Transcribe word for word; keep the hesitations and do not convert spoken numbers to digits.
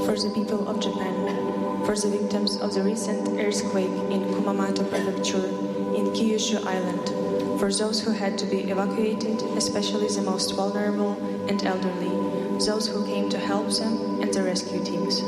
for the people of Japan, for the victims of the recent earthquake in Kumamoto Prefecture in Kyushu Island, for those who had to be evacuated, especially the most vulnerable and elderly, those who came to help them, and the rescue teams.